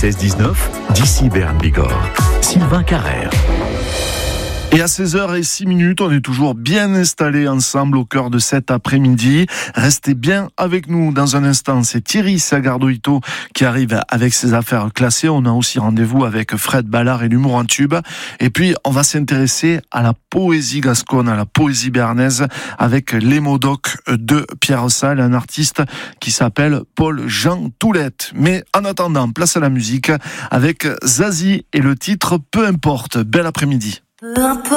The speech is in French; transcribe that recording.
16-19, d'ici Berne Bigorre. Sylvain Carrère. Et à 16h06, on est toujours bien installés ensemble au cœur de cet après-midi. Restez bien avec nous dans un instant. C'est Thierry Sagardoito qui arrive avec ses affaires classées. On a aussi rendez-vous avec Fred Ballard et l'humour en tube. Et puis, on va s'intéresser à la poésie gasconne, à la poésie bernaise avec les mots doc de Pierre Salle, un artiste qui s'appelle Paul-Jean Toulette. Mais en attendant, place à la musique avec Zazie et le titre Peu importe. Bel après-midi.